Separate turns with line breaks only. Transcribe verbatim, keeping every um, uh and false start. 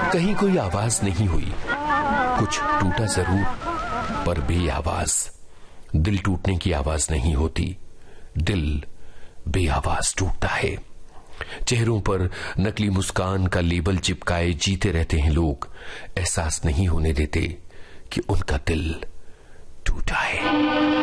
कहीं कोई आवाज नहीं हुई, कुछ टूटा जरूर, पर बे आवाज। दिल टूटने की आवाज नहीं होती, दिल बे आवाज टूटता है। चेहरों पर नकली मुस्कान का लेबल चिपकाए जीते रहते हैं लोग, एहसास नहीं होने देते कि उनका दिल टूटा है।